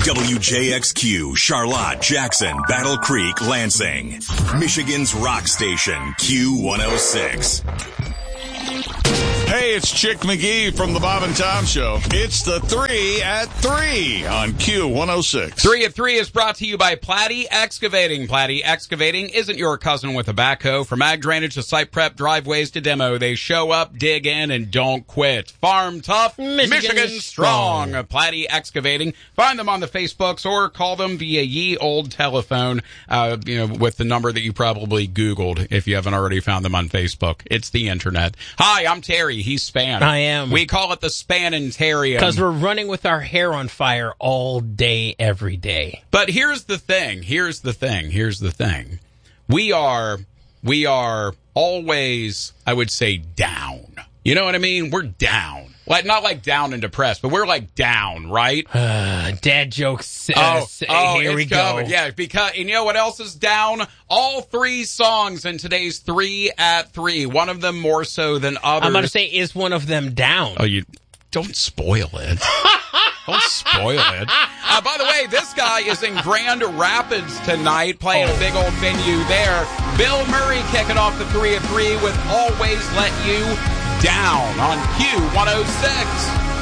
WJXQ, Charlotte, Jackson, Battle Creek, Lansing. Michigan's rock station, Q106. Hey, it's Chick McGee from the Bob and Tom Show. It's the 3 at 3 on Q106. 3 at 3 is brought to you by Platte Excavating. Platte Excavating isn't your cousin with a backhoe. From ag drainage to site prep, driveways to demo, they show up, dig in, and don't quit. Farm tough, Michigan strong. Platte Excavating. Find them on the Facebooks or call them via ye old telephone, with the number that you probably Googled if you haven't already found them on Facebook. It's the internet. Hi, I'm Terry. He's Span. I am. We call it the Span and Terry. Because we're running with our hair on fire all day, every day. But here's the thing. We are always, I would say, down. You know what I mean? We're down. Like, not like down and depressed, but we're like down, right? Dad jokes. Here we go. Coming. Yeah, because, and you know what else is down? All 3 songs in today's 3 at 3. One of them more so than others. I'm about to say, is one of them down? Oh, you don't spoil it. Don't spoil it. By the way, this guy is in Grand Rapids tonight, playing a big old venue there. Bill Murray kicking off the 3 at 3 with Always Let You Down on Q106.